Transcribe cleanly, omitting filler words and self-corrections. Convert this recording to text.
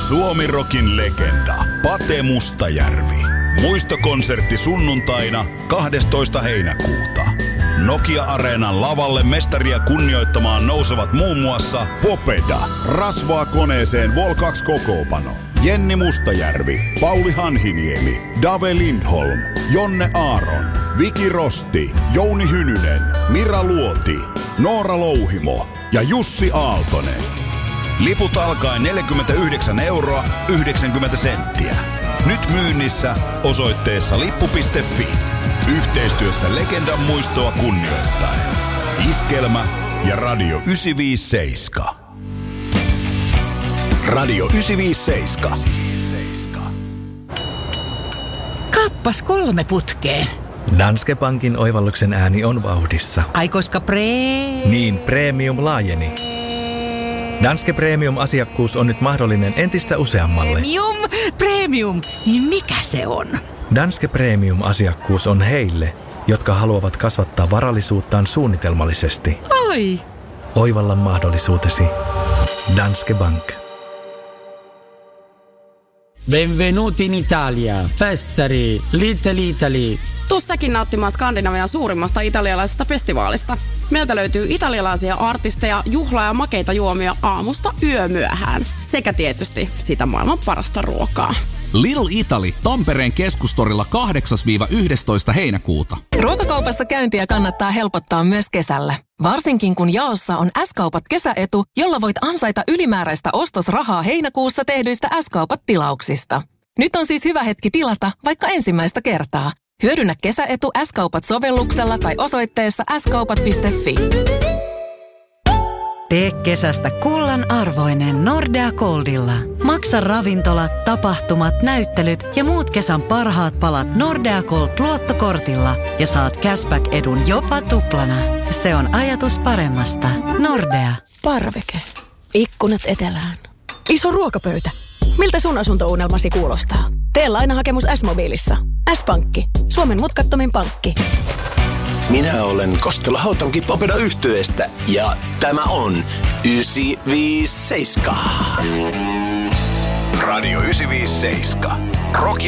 Suomi-rokin legenda Pate Mustajärvi. Muistokonsertti sunnuntaina 12. heinäkuuta. Nokia-areenan lavalle mestaria kunnioittamaan nousevat muun muassa Popeda, Rasvaa koneeseen Vol 2 kokoopano, Jenni Mustajärvi, Pauli Hanhiniemi, Dave Lindholm, Jonne Aaron, Viki Rosti, Jouni Hynynen, Mira Luoti, Noora Louhimo ja Jussi Aaltonen. Liput alkaen 49,90 €. Nyt myynnissä osoitteessa lippu.fi. Yhteistyössä legendan muistoa kunnioittaen. Iskelmä ja Radio 957. Radio 957. Kappas 3 putkeen. Danske Bankin oivalluksen ääni on vauhdissa. Ai koska Niin, premium laajeni. Danske Premium-asiakkuus on nyt mahdollinen entistä useammalle. Premium, niin mikä se on? Danske Premium-asiakkuus on heille, jotka haluavat kasvattaa varallisuuttaan suunnitelmallisesti. Oi! Oivalla mahdollisuutesi. Danske Bank. Benvenuti in Italia. Festari, Little Italy. Tuu säkin nauttimaan Skandinavian suurimmasta italialaisesta festivaalista. Meiltä löytyy italialaisia artisteja, juhlaa ja makeita juomia aamusta yömyöhään. Sekä tietysti sitä maailman parasta ruokaa. Little Italy Tampereen keskustorilla 8-11. heinäkuuta. Ruokakaupassa käyntiä kannattaa helpottaa myös kesällä. Varsinkin kun jaossa on S-kaupat kesäetu, jolla voit ansaita ylimääräistä ostosrahaa heinäkuussa tehdyistä S-kaupat-tilauksista. Nyt on siis hyvä hetki tilata vaikka ensimmäistä kertaa. Hyödynnä kesäetu S-kaupat-sovelluksella tai osoitteessa skaupat.fi. Tee kesästä kullan arvoinen Nordea Goldilla. Maksa ravintolat, tapahtumat, näyttelyt ja muut kesän parhaat palat Nordea Gold-luottokortilla ja saat cashback-edun jopa tuplana. Se on ajatus paremmasta. Nordea. Parveke. Ikkunat etelään. Iso ruokapöytä. Miltä sun asuntounelmasi kuulostaa? Tee lainahakemus S-mobiilissa. S-pankki. Suomen mutkattomin pankki. Minä olen Koskela-Hautanki Popeda -yhtyeestä ja tämä on 957. Radio 957. Rock